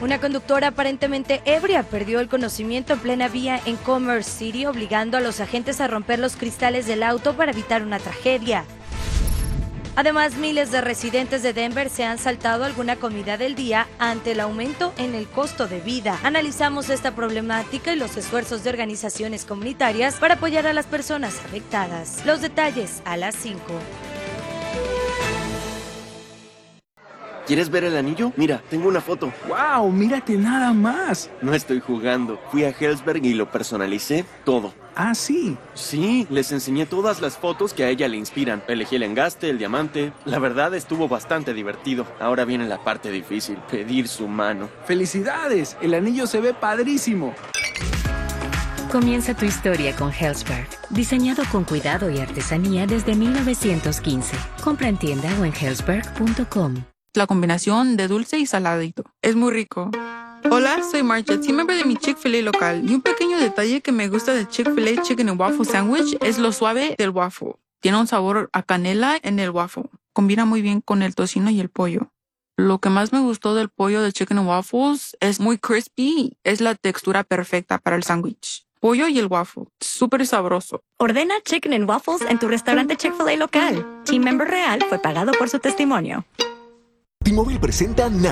Una conductora aparentemente ebria perdió el conocimiento en plena vía en Commerce City, obligando a los agentes a romper los cristales del auto para evitar una tragedia. Además, miles de residentes de Denver se han saltado alguna comida del día ante el aumento en el costo de vida. Analizamos esta problemática y los esfuerzos de organizaciones comunitarias para apoyar a las personas afectadas. Los detalles a las 5. ¿Quieres ver el anillo? Mira, tengo una foto. ¡Wow! ¡Mírate nada más! No estoy jugando. Fui a Helzberg y lo personalicé todo. ¿Ah, sí? Sí, les enseñé todas las fotos que a ella le inspiran. Elegí el engaste, el diamante. La verdad estuvo bastante divertido. Ahora viene la parte difícil, pedir su mano. ¡Felicidades! El anillo se ve padrísimo. Comienza tu historia con Helzberg, diseñado con cuidado y artesanía desde 1915. Compra en tienda o en helzberg.com. La combinación de dulce y saladito. Es muy rico. Hola, soy Marcia, team member de mi Chick-fil-A local. Y un pequeño detalle que me gusta de Chick-fil-A Chicken and Waffle Sandwich es lo suave del waffle. Tiene un sabor a canela en el waffle. Combina muy bien con el tocino y el pollo. Lo que más me gustó del pollo de Chicken and Waffles es muy crispy. Es la textura perfecta para el sándwich. Pollo y el waffle. Súper sabroso. Ordena Chicken and Waffles en tu restaurante Chick-fil-A local. Team member real fue pagado por su testimonio. T-Mobile presenta